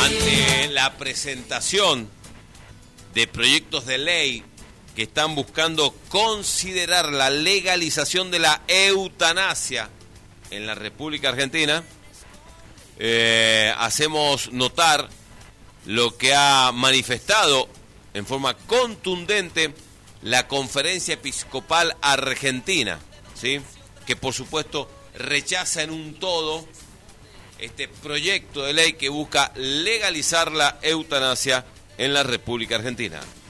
Ante la presentación de proyectos de ley que están buscando considerar la legalización de la eutanasia en la República Argentina, hacemos notar lo que ha manifestado en forma contundente la Conferencia Episcopal Argentina, ¿sí? Que por supuesto rechaza en un todo este proyecto de ley que busca legalizar la eutanasia en la República Argentina.